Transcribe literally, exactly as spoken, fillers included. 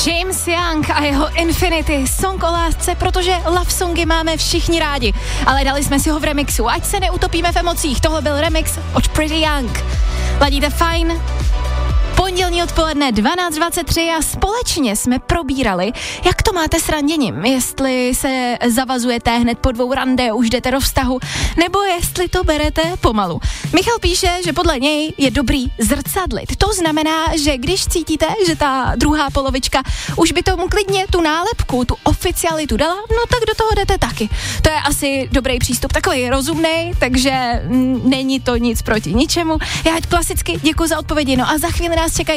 James Young a jeho Infinity, song o lásce, protože love songy máme všichni rádi, ale dali jsme si ho v remixu, ať se neutopíme v emocích. Tohle byl remix od Pretty Young. Ladíte fajn? Pondělní odpoledne dvanáct dvacet tři a společně jsme probírali, jak to máte s randěním, jestli se zavazujete hned po dvou rande, už jdete do vztahu, nebo jestli to berete pomalu. Michal píše, že podle něj je dobrý zrcadlit. To znamená, že když cítíte, že ta druhá polovička už by tomu klidně tu nálepku, tu oficialitu dala, no tak do toho jdete taky. To je asi dobrý přístup, takový rozumnej, takže m, není to nic proti ničemu. Já klasicky děkuji za odpovědi, no a za chvíli nás